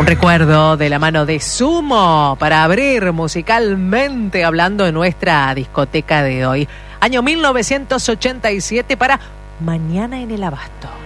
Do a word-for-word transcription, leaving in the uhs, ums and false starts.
Un recuerdo de la mano de Sumo para abrir musicalmente hablando de nuestra discoteca de hoy. Año mil novecientos ochenta y siete para Mañana en el Abasto.